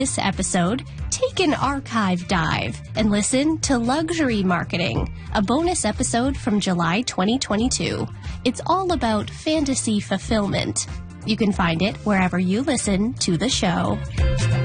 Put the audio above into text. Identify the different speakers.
Speaker 1: this episode, take an archive dive and listen to Luxury Marketing, a bonus episode from July 2022. It's all about fantasy fulfillment. You can find it wherever you listen to the show.